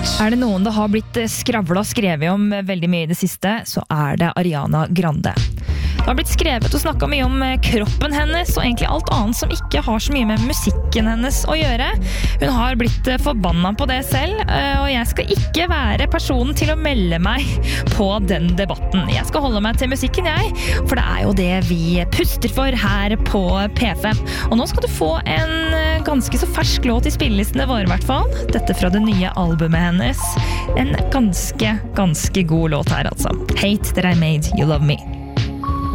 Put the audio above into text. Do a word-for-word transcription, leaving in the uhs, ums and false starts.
Er det noen det har blitt skravlet og skrevet om veldig mye i det siste, så er det Ariana Grande. Det har blitt skrevet og snakket mye om kroppen hennes, og egentlig alt annet som ikke har så mye med musikken hennes å gjøre. Hun har blitt forbannet på det selv, og jeg skal ikke være personen til å melde meg på den debatten. Jeg skal holde meg til musikken, jeg, for det er jo det vi puster for her på P fem. Og nå skal du få en ganske så fersk låt i spillelistene våre, i hvert fall. Dette fra det nye albumet hennes. En ganske, ganske god låt her, altså. Hate That I Made You Love Me.